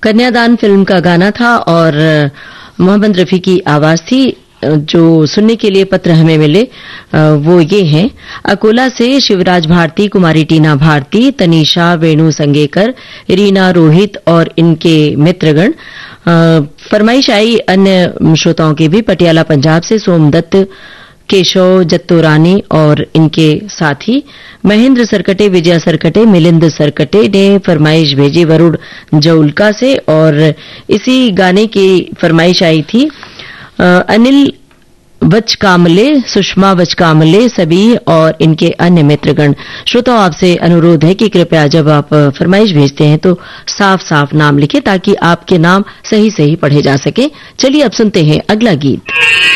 कन्यादान फिल्म का गाना था और मोहम्मद रफी की आवाज थी। जो सुनने के लिए पत्र हमें मिले वो ये हैं। अकोला से शिवराज भारती, कुमारी टीना भारती, तनीषा वेणु संगेकर, रीना रोहित और इनके मित्रगण। फरमाइश आई अन्य श्रोताओं की भी। पटियाला पंजाब से सोमदत्त, केशव जत्तोरानी और इनके साथी महेंद्र सरकटे, विजया सरकटे, मिलिंद सरकटे ने फरमाइश भेजी वरुण जौलका से। और इसी गाने की फरमाइश आई थी अनिल वचकामले, सुषमा वचकामले सभी और इनके अन्य मित्रगण। श्रोताओं, आपसे अनुरोध है कि कृपया जब आप फरमाइश भेजते हैं तो साफ साफ नाम लिखें ताकि आपके नाम सही सही पढ़े जा सके। चलिए अब सुनते हैं अगला गीत।